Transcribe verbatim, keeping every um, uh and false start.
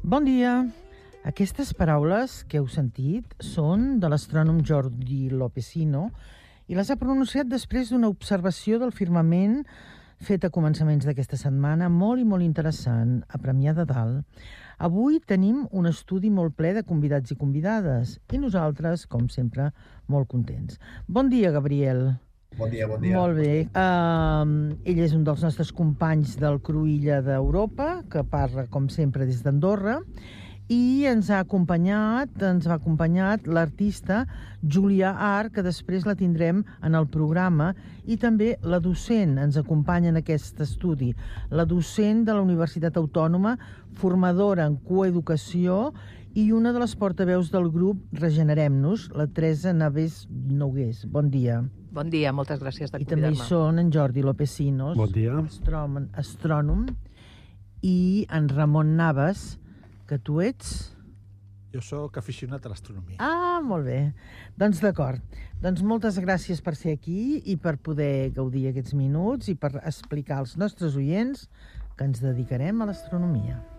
Bon dia. Aquestes paraules que heu sentit són de l'astrònom Jordi Lopesino i les ha pronunciat després d'una observació del firmament feta a començaments d'aquesta setmana, molt i molt interessant, a Premià de Dalt. Avui tenim un estudi molt ple de convidats i convidades i nosaltres, com sempre, molt contents. Bon dia, Gabriel. Bon dia, bon dia. Molt bé. Uh, ell és un dels nostres companys del Cruïlla d'Europa, que parla, com sempre, des d'Andorra, i ens ha acompanyat, ens ha acompanyat l'artista Julià Art, que després la tindrem en el programa, i també la docent ens acompanya en aquest estudi, la docent de la Universitat Autònoma, formadora en coeducació i una de les portaveus del grup Regenerem-nos, la Teresa Navès Nogués. Bon dia. Bon dia, moltes gràcies de I també hi convidar-me. són en Jordi Lopesinos, Bon dia. astrònom, astrònom, i en Ramon Navas, que tu ets... Jo sóc aficionat a l'astronomia. Ah, molt bé. Doncs d'acord. Doncs moltes gràcies per ser aquí i per poder gaudir aquests minuts i per explicar als nostres oients que ens dedicarem a l'astronomia.